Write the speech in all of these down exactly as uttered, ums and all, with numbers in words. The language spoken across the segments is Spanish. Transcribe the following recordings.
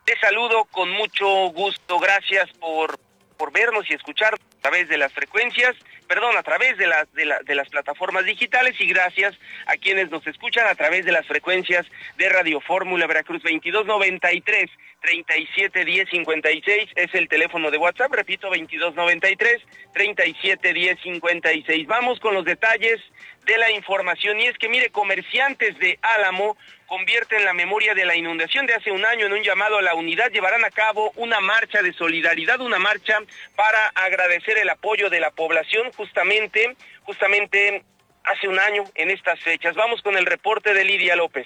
Te saludo con mucho gusto, gracias por, por vernos y escuchar a través de las frecuencias, perdón, a través de las, de, la, de las plataformas digitales, y gracias a quienes nos escuchan a través de las frecuencias de Radio Fórmula Veracruz. Veintidós noventa y tres, treinta y siete diez cincuenta y seis es el teléfono de WhatsApp, repito, veintidós noventa y tres, treinta y siete diez cincuenta y seis. Vamos con los detalles de la información, y es que mire, comerciantes de Álamo convierten la memoria de la inundación de hace un año en un llamado a la unidad. Llevarán a cabo una marcha de solidaridad, una marcha para agradecer el apoyo de la población justamente, justamente hace un año en estas fechas. Vamos con el reporte de Lidia López.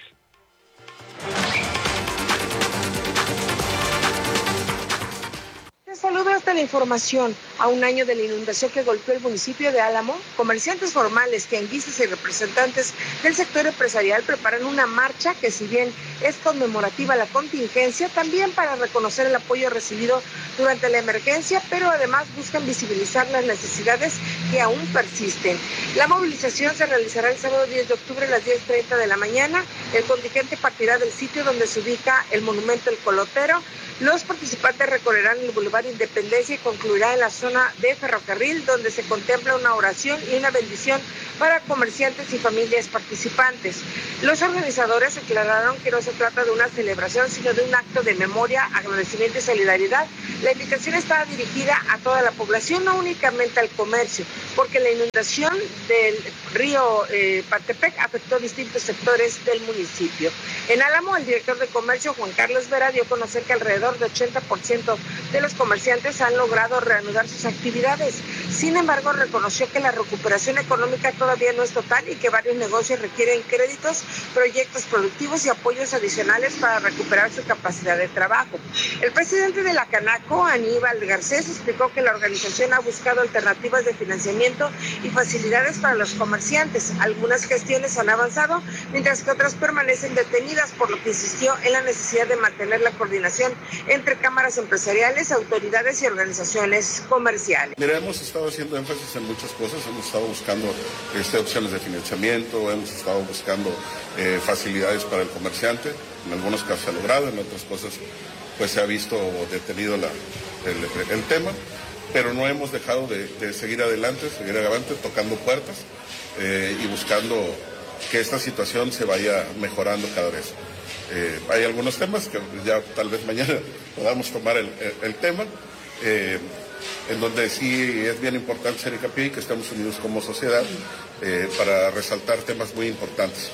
Saludos hasta la información. A un año de la inundación que golpeó el municipio de Álamo, comerciantes formales, tianguistas y representantes del sector empresarial preparan una marcha que, si bien es conmemorativa a la contingencia, también para reconocer el apoyo recibido durante la emergencia, pero además buscan visibilizar las necesidades que aún persisten. La movilización se realizará el sábado diez de octubre a las diez treinta de la mañana. El contingente partirá del sitio donde se ubica el monumento El Colotero. Los participantes recorrerán el Boulevard Independencia y concluirá en la zona de Ferrocarril, donde se contempla una oración y una bendición para comerciantes y familias participantes. Los organizadores aclararon que no se trata de una celebración, sino de un acto de memoria, agradecimiento y solidaridad. La invitación está dirigida a toda la población, no únicamente al comercio, porque la inundación del río eh, Pantepec afectó distintos sectores del municipio. En Álamo, el director de comercio, Juan Carlos Vera, dio a conocer que alrededor de ochenta por ciento de los comerciantes han logrado reanudar sus actividades. Sin embargo, reconoció que la recuperación económica todavía no es total y que varios negocios requieren créditos, proyectos productivos y apoyos adicionales para recuperar su capacidad de trabajo. El presidente de la Canaco, Aníbal Garcés, explicó que la organización ha buscado alternativas de financiamiento y facilidades para los comerciantes. Algunas gestiones han avanzado, mientras que otras permanecen detenidas, por lo que insistió en la necesidad de mantener la coordinación entre cámaras empresariales, autoridades y organizaciones comerciales. Mira, hemos estado haciendo énfasis en muchas cosas, hemos estado buscando este, opciones de financiamiento, hemos estado buscando eh, facilidades para el comerciante, en algunos casos se ha logrado, en otras cosas pues se ha visto detenido la, el, el tema, pero no hemos dejado de, de seguir adelante, seguir adelante, tocando puertas eh, y buscando que esta situación se vaya mejorando cada vez. Eh, hay algunos temas que ya tal vez mañana podamos tomar el, el, el tema, eh, en donde sí es bien importante ser hincapié y que estamos unidos como sociedad eh, para resaltar temas muy importantes.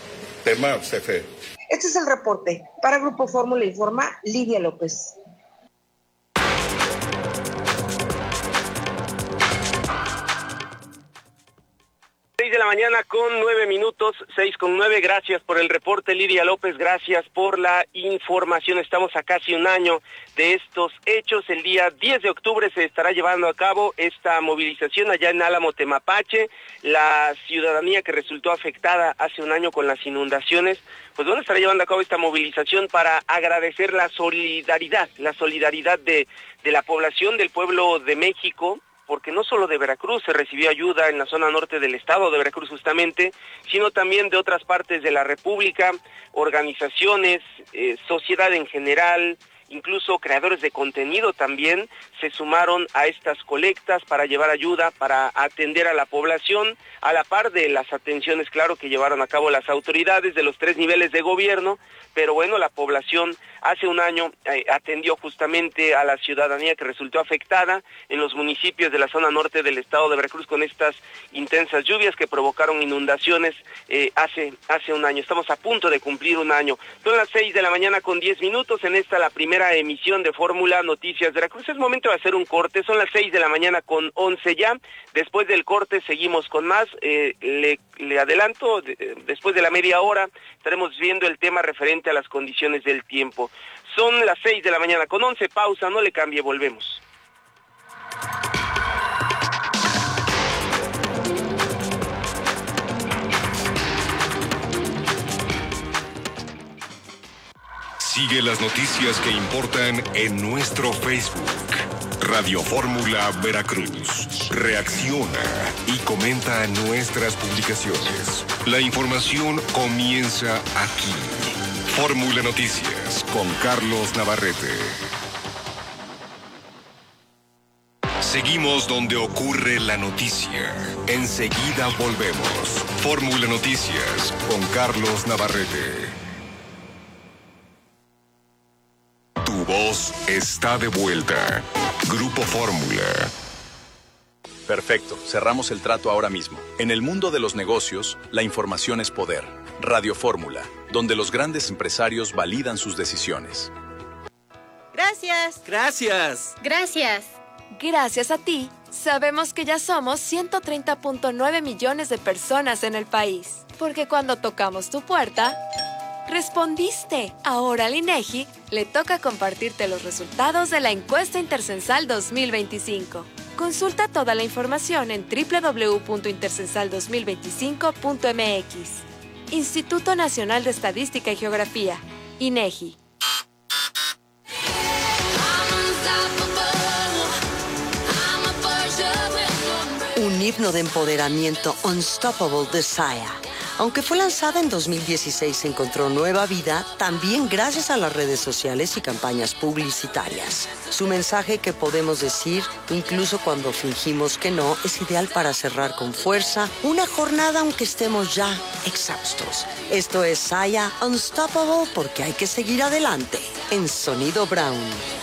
Tema C F E. Este es el reporte. Para Grupo Fórmula informa Lidia López. seis de la mañana con nueve minutos, seis con nueve, gracias por el reporte, Lidia López, gracias por la información. Estamos a casi un año de estos hechos. El día diez de octubre se estará llevando a cabo esta movilización allá en Álamo, Temapache. La ciudadanía que resultó afectada hace un año con las inundaciones, pues bueno, estará llevando a cabo esta movilización para agradecer la solidaridad, la solidaridad de, de la población del pueblo de México, porque no solo de Veracruz se recibió ayuda en la zona norte del estado de Veracruz justamente, sino también de otras partes de la República, organizaciones, eh, sociedad en general, incluso creadores de contenido también se sumaron a estas colectas para llevar ayuda, para atender a la población, a la par de las atenciones, claro, que llevaron a cabo las autoridades de los tres niveles de gobierno, pero bueno, la población hace un año eh, atendió justamente a la ciudadanía que resultó afectada en los municipios de la zona norte del estado de Veracruz con estas intensas lluvias que provocaron inundaciones eh, hace, hace un año. Estamos a punto de cumplir un año. Son las seis de la mañana con diez minutos, en esta la primera emisión de Fórmula Noticias Veracruz. Es momento de hacer un corte, son las seis de la mañana con once ya. Después del corte seguimos con más. Eh, le, le adelanto, de, después de la media hora estaremos viendo el tema referente a las condiciones del tiempo. Son las seis de la mañana con once, pausa, no le cambie, volvemos. Sigue las noticias que importan en nuestro Facebook. Radio Fórmula Veracruz. Reacciona y comenta nuestras publicaciones. La información comienza aquí. Fórmula Noticias con Carlos Navarrete. Seguimos donde ocurre la noticia. Enseguida volvemos. Fórmula Noticias con Carlos Navarrete. Tu voz está de vuelta. Grupo Fórmula. Perfecto, cerramos el trato ahora mismo. En el mundo de los negocios, la información es poder. Radio Fórmula, donde los grandes empresarios validan sus decisiones. Gracias. Gracias. Gracias. Gracias a ti, sabemos que ya somos ciento treinta punto nueve millones de personas en el país. Porque cuando tocamos tu puerta, respondiste. Ahora al INEGI le toca compartirte los resultados de la encuesta intercensal dos mil veinticinco. Consulta toda la información en doble u doble u doble u punto intercensal dos mil veinticinco punto m x. Instituto Nacional de Estadística y Geografía, INEGI. Un himno de empoderamiento, Unstoppable de Sia. Aunque fue lanzada en dos mil dieciséis, encontró nueva vida también gracias a las redes sociales y campañas publicitarias. Su mensaje, que podemos decir, incluso cuando fingimos que no, es ideal para cerrar con fuerza una jornada aunque estemos ya exhaustos. Esto es Sia, Unstoppable, porque hay que seguir adelante. En Sonido Brown.